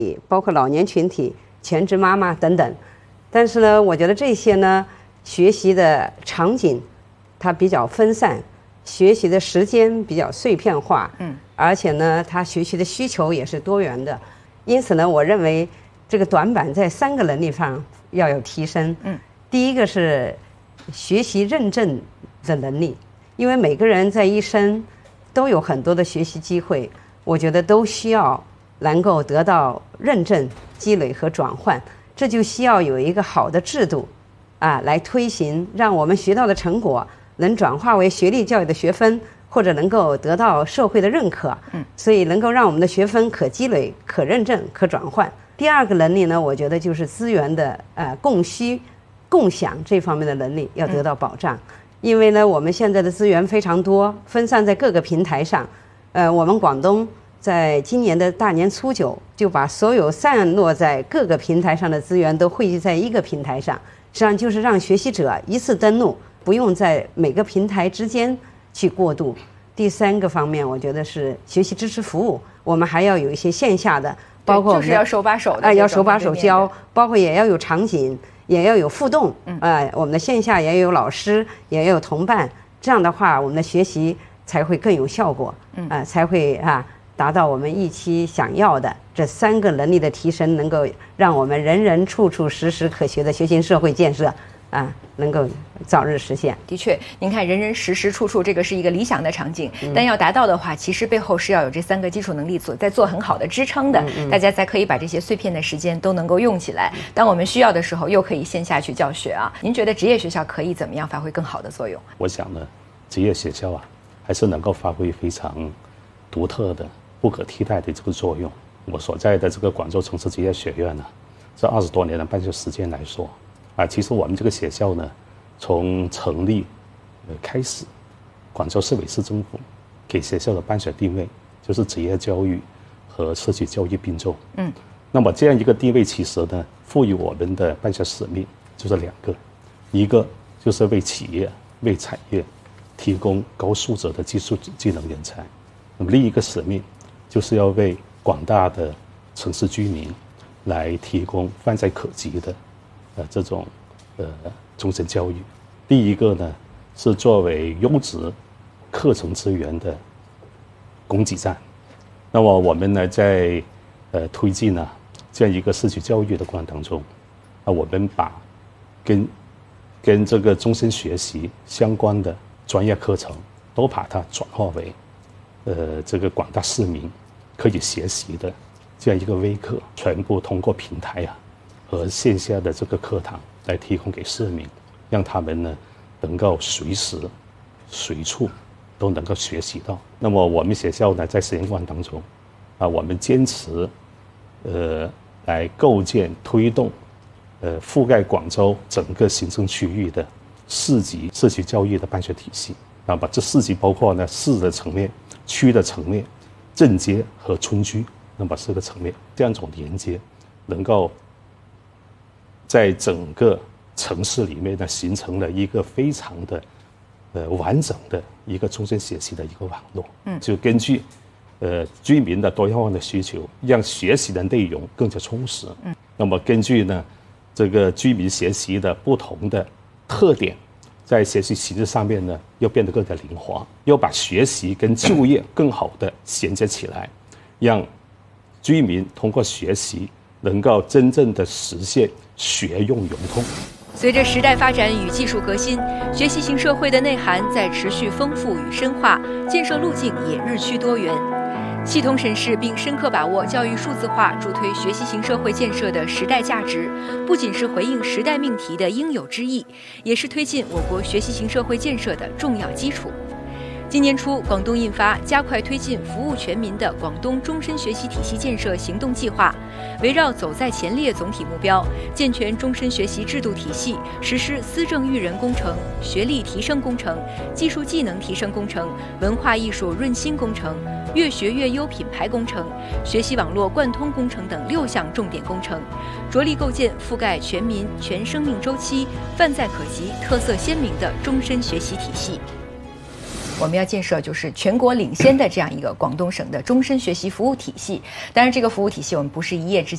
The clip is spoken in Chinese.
包括老年群体、全职妈妈等等。但是呢，我觉得这些呢，学习的场景它比较分散，学习的时间比较碎片化，而且呢，它学习的需求也是多元的。因此呢，我认为这个短板在3个能力上要有提升。第一个是学习认证的能力，因为每个人在一生都有很多的学习机会，我觉得都需要能够得到认证、积累和转换，这就需要有一个好的制度来推行，让我们学到的成果能转化为学历教育的学分，或者能够得到社会的认可。所以能够让我们的学分可积累、可认证、可转换。第二个能力呢，我觉得就是资源的供需、共享这方面的能力要得到保障。因为呢，我们现在的资源非常多，分散在各个平台上。我们广东在今年的大年初9就把所有散落在各个平台上的资源都汇集在一个平台上，实际上就是让学习者一次登录，不用在每个平台之间去过渡。第3个方面，我觉得是学习支持服务，我们还要有一些线下的，包括就是要手把手的， 要手把手教，包括也要有场景，也要有互动。我们的线下也有老师，也有同伴，这样的话，我们的学习才会更有效果。才会达到我们预期想要的这3个能力的提升，能够让我们人人处处时时可学的学习社会建设能够早日实现。 的确，您看人人时时处处，这个是一个理想的场景，但要达到的话，其实背后是要有这3个基础能力在做很好的支撑的，大家才可以把这些碎片的时间都能够用起来。当我们需要的时候，又可以线下去教学啊。您觉得职业学校可以怎么样发挥更好的作用？ 我想呢，职业学校还是能够发挥非常独特的、不可替代的这个作用。我所在的这个广州城市职业学院呢，这20多年的办学时间来说其实我们这个学校呢，从成立开始，广州市委市政府给学校的办学定位就是职业教育和社区教育并重。那么这样一个定位，其实呢，赋予我们的办学使命就是2个，一个就是为企业、为产业提供高素质的技术技能人才，那么另一个使命就是要为广大的城市居民来提供泛在可及的这种终身教育。第一个呢，是作为优质课程资源的供给站。那么我们呢，在推进这样一个社区教育的过程当中我们把跟这个终身学习相关的专业课程都把它转化为这个广大市民可以学习的这样一个微课，全部通过平台和线下的这个课堂来提供给市民，让他们呢能够随时随处都能够学习到。那么我们学校呢，在实验过程当中我们坚持来构建推动覆盖广州整个行政区域的4级社区教育的办学体系。那么这4级包括呢市的层面、区的层面、镇街和村居，那么4个层面，这样一种连接能够在整个城市里面呢形成了一个非常的完整的一个终身学习的一个网络。就根据居民的多样化的需求，让学习的内容更加充实。那么根据呢这个居民学习的不同的特点，在学习形式上面呢又变得更加灵活，又把学习跟就业更好的衔接起来，让居民通过学习能够真正的实现学用融通。 随着时代发展与技术革新，学习型社会的内涵在持续丰富与深化，建设路径也日趋多元。系统审视并深刻把握教育数字化助推学习型社会建设的时代价值，不仅是回应时代命题的应有之义，也是推进我国学习型社会建设的重要基础。今年初，广东印发加快推进服务全民的广东终身学习体系建设行动计划，围绕走在前列总体目标，健全终身学习制度体系，实施思政育人工程、学历提升工程、技术技能提升工程、文化艺术润心工程、越学越优品牌工程、学习网络贯通工程等6项重点工程，着力构建覆盖全民全生命周期、泛在可及、特色鲜明的终身学习体系。我们要建设就是全国领先的这样一个广东省的终身学习服务体系。当然，这个服务体系我们不是一夜之间